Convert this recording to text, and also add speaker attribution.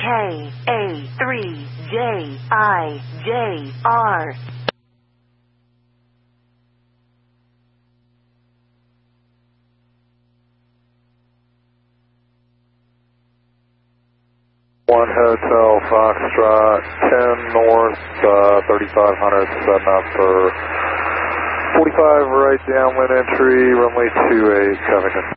Speaker 1: KA3JIJR.
Speaker 2: One Hotel Foxtrot, 10 North, 3500, setting up for 45 right downwind entry, runway 28, Covington.